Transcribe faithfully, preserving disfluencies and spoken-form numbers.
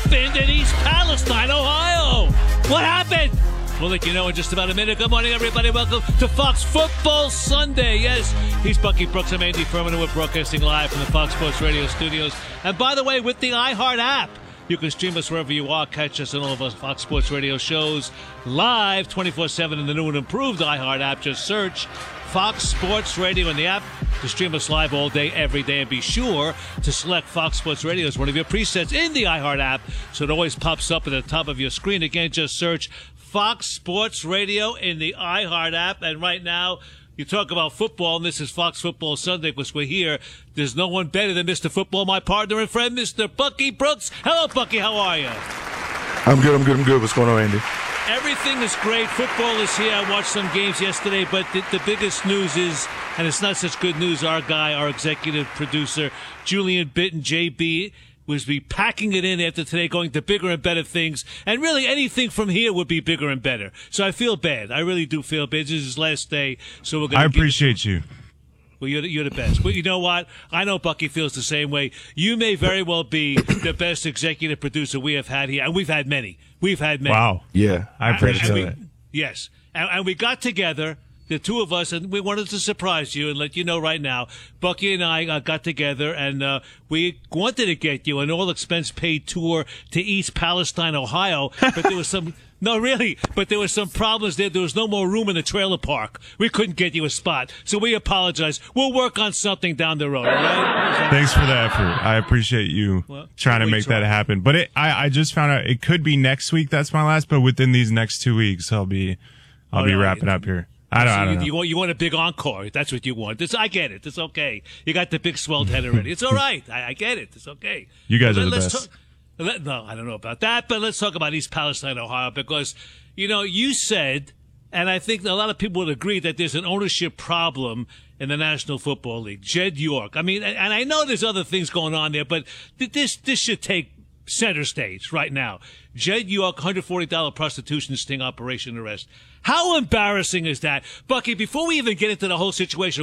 happened in East Palestine, Ohio? What happened? We'll let you know in just about a minute. Good morning, everybody. Welcome to Fox Football Sunday. Yes, he's Bucky Brooks. I'm Andy Furman, and we're broadcasting live from the Fox Sports Radio studios. And by the way, with the iHeart app, you can stream us wherever you are. Catch us on all of our Fox Sports Radio shows live twenty-four seven in the new and improved iHeart app. Just search Fox Sports Radio in the app to stream us live all day, every day. And be sure to select Fox Sports Radio as one of your presets in the iHeart app so it always pops up at the top of your screen. Again, just search Fox Sports Radio in the iHeart app. And right now, you talk about football, and this is Fox Football Sunday because we're here. There's no one better than Mister Football, my partner and friend, Mister Bucky Brooks. Hello, Bucky. How are you? I'm good. I'm good. I'm good. What's going on, Andy? Everything is great. Football is here. I watched some games yesterday, but the, the biggest news is, and it's not such good news, our guy, our executive producer, Julian Bitton, J B, was be packing it in after today, going to bigger and better things. And really, anything from here would be bigger and better. So I feel bad. I really do feel bad. This is his last day, so we're going to I appreciate you. Well, you're the, you're the best. But you know what? I know Bucky feels the same way. You may very well be the best executive producer we have had here, and we've had many. We've had many. Wow. Yeah, I appreciate we, that. Yes. And, and we got together, the two of us, and we wanted to surprise you and let you know right now. Bucky and I uh, got together, and uh, we wanted to get you an all-expense-paid tour to East Palestine, Ohio, but there was some... No, really, but there were some problems there. There was no more room in the trailer park. We couldn't get you a spot, so we apologize. We'll work on something down the road, all right? Thanks for the effort. I appreciate you well, trying to make try. that happen. But it, I, I just found out it could be next week. That's my last. But within these next two weeks, I'll be, I'll oh, be no, wrapping you, up here. I don't, so I don't you, know. you want you want a big encore? That's what you want. This, I get it. It's okay. You got the big swelled head already. It's all right. I, I get it. It's okay. You guys Let, are the let's best. Talk, let, no, I don't know about that, but let's talk about East Palestine, Ohio, because. You know, you said, and I think a lot of people would agree, that there's an ownership problem in the National Football League. Jed York. I mean, and I know there's other things going on there, but this this should take center stage right now. Jed York, one hundred forty dollars prostitution sting operation arrest. How embarrassing is that? Bucky, before we even get into the whole situation,